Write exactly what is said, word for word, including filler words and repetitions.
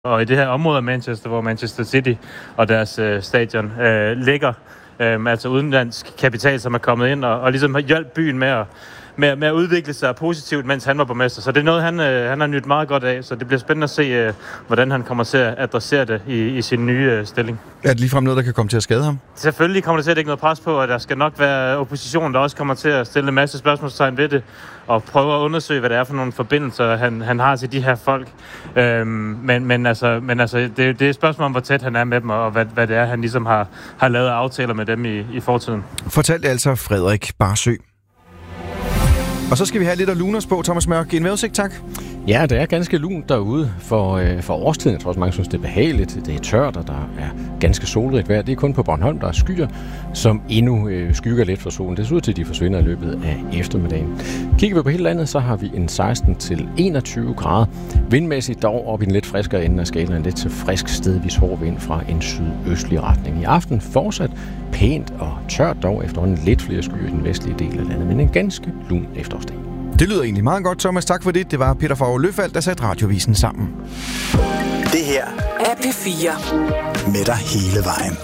Og i det her område af Manchester, hvor Manchester City og deres øh, stadion øh, ligger, øh, altså udenlandsk kapital, som er kommet ind og, og ligesom har hjulpet byen med at, med, med at udvikle sig positivt, mens han var borgmester. Så det er noget, han, øh, han har nydt meget godt af, så det bliver spændende at se, øh, hvordan han kommer til at adressere det i, i sin nye øh, stilling. Er det ligefrem noget, der kan komme til at skade ham? Selvfølgelig kommer der til at ikke noget pres på, og der skal nok være opposition, der også kommer til at stille en masse spørgsmålstegn ved det, og prøve at undersøge, hvad det er for nogle forbindelser, han, han har til de her folk. Øhm, men, men altså, men altså det, det er et spørgsmål om, hvor tæt han er med dem, og hvad, hvad det er, han ligesom har, har lavet aftaler med dem i, i fortiden. Fortalte altså Frederik Barsø. Og så skal vi have lidt af luners på, Thomas Mørk. En vejrudsigt, tak. Ja, det er ganske lunt derude for, øh, for årstiden. Jeg tror også, mange synes, det er behageligt. Det er tørt, og der er ganske solrigt vejr. Det er kun på Bornholm, der er skyer, som endnu øh, skygger lidt for solen. Det ser ud til, at de forsvinder i løbet af eftermiddagen. Kigger vi på hele landet, så har vi en seksten til enogtyve grader. Vindmæssigt dog op i en lidt friskere ende af skalaen. Lidt til frisk stedvis hård vind fra en sydøstlig retning. I aften fortsat pænt og tørt dog efterhånden lidt flere skyer i den vestlige del af landet, men en ganske lun efterårsdag. Det lyder egentlig meget godt, Thomas. Tak for det. Det var Peter Favre Løfald, der satte Radiovisen sammen. Det her er P fire med dig hele vejen.